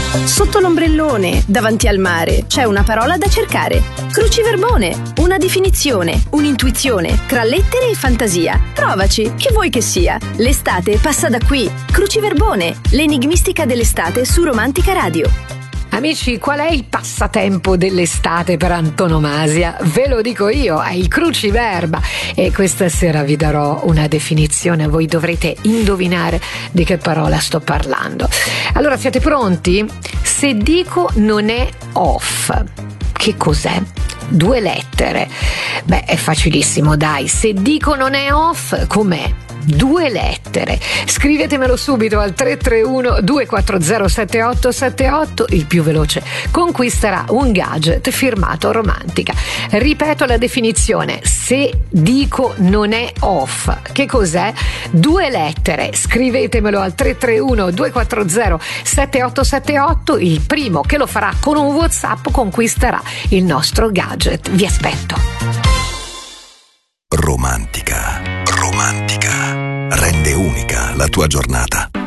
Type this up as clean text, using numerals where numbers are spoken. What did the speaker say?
Sotto l'ombrellone, davanti al mare, c'è una parola da cercare. Cruciverbone, una definizione, un'intuizione, tra lettere e fantasia. Provaci, che vuoi che sia. L'estate passa da qui. Cruciverbone, l'enigmistica dell'estate su Romantica Radio. Amici, qual è il passatempo dell'estate per antonomasia? Ve lo dico io, è il cruciverba, e questa sera vi darò una definizione. Voi dovrete indovinare di che parola sto parlando. Allora, siete pronti? Se dico non è off, che cos'è? 2 lettere. Beh, è facilissimo, dai. Se dico non è off, com'è? 2 lettere. Scrivetemelo subito al 331 240 7878. Il più veloce conquisterà un gadget firmato Romantica. Ripeto la definizione: se dico non è off, che cos'è? 2 lettere. Scrivetemelo al 331 240 7878. Il primo che lo farà con un WhatsApp conquisterà il nostro gadget. Vi aspetto. Romantica rende unica la tua giornata.